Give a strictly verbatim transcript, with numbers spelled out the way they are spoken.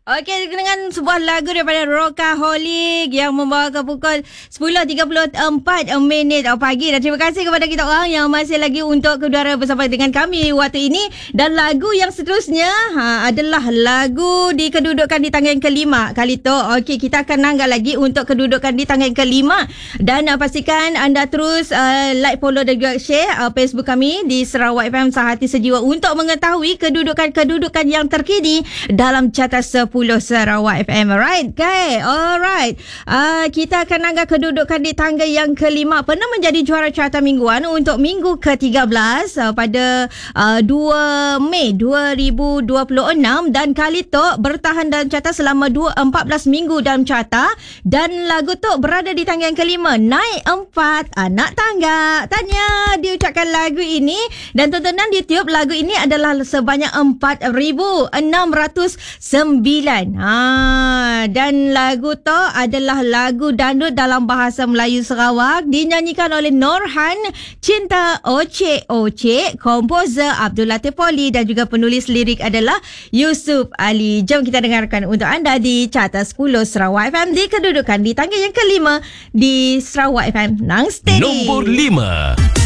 Okey, dengan sebuah lagu daripada Rockaholic yang membawakan pukul sepuluh tiga puluh empat minit pagi. Dan terima kasih kepada kita orang yang masih lagi untuk kedua bersama dengan kami waktu ini. Dan lagu yang seterusnya ha, adalah lagu di kedudukan di tangga yang kelima kali tu. Okey, kita akan nanggal lagi untuk kedudukan di tangga yang kelima. Dan uh, pastikan anda terus uh, like, follow dan juga share uh, Facebook kami di Sarawak F M Sehati Sejiwa untuk mengetahui kedudukan-kedudukan yang terkini dalam carta sepuluh Sarawak F M. Alright, okay. Alright. Uh, kita akan angkat kedudukan di tangga yang kelima. Pernah menjadi juara carta mingguan untuk minggu ke tiga belas uh, pada uh, dua Mei dua ribu dua puluh enam dan kali tu bertahan dalam carta selama dua, empat belas minggu dalam carta dan lagu tu berada di tangga yang kelima. Naik empat anak tangga. Tanya diucapkan lagu ini dan tontonan di YouTube lagu ini adalah sebanyak empat ribu enam ratus sembilan. Ha, dan lagu tu adalah lagu dandut dalam bahasa Melayu Sarawak dinyanyikan oleh Norhan Cinta Ocek Ocek, komposer Abdul Latif Poli dan juga penulis lirik adalah Yusuf Ali. Jom kita dengarkan untuk anda di carta sepuluh Sarawak F M di kedudukan di tangga yang kelima di Sarawak F M Nang Steady. Nombor lima.